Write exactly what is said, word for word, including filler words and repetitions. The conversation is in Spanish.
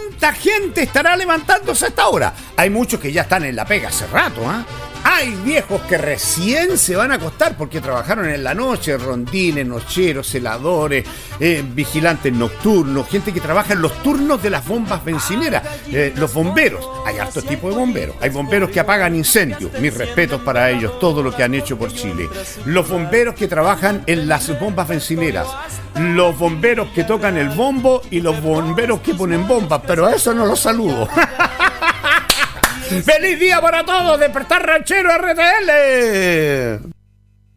¿Cuánta gente estará levantándose a esta hora? Hay muchos que ya están en la pega hace rato, ¿ah? ¿eh? Hay viejos que recién se van a acostar porque trabajaron en la noche, rondines, nocheros, celadores, eh, vigilantes nocturnos, gente que trabaja en los turnos de las bombas bencineras, eh, los bomberos. Hay hartos tipos de bomberos. Hay bomberos que apagan incendios. Mis respetos para ellos, todo lo que han hecho por Chile. Los bomberos que trabajan en las bombas bencineras. Los bomberos que tocan el bombo y los bomberos que ponen bombas, pero a eso no los saludo. ¡Feliz día para todos! ¡Despertar Ranchero R T L!